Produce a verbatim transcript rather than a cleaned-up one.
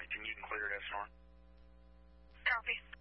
Wellington. You can clear it as north. Copy.